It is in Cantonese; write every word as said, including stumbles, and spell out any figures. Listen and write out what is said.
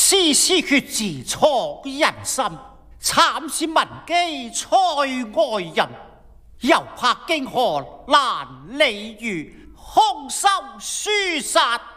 絲絲血字戳人心，慘是文姬塞外人，又怕荊河難鯉魚，空手廝殺。